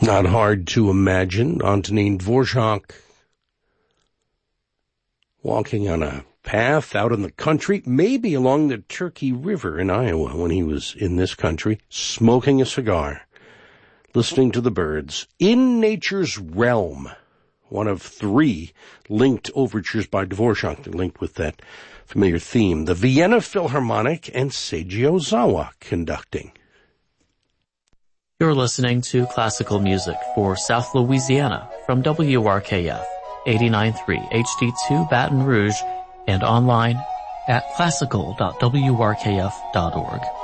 not hard to imagine Antonin Dvorak walking on a path out in the country, maybe along the Turkey River in Iowa when he was in this country, smoking a cigar, listening to the birds. In Nature's Realm, one of 3 linked overtures by Dvorak, linked with that familiar theme. The Vienna Philharmonic and Seiji Ozawa conducting. You're listening to classical music for South Louisiana from WRKF 89.3 HD2 Baton Rouge and online at classical.wrkf.org.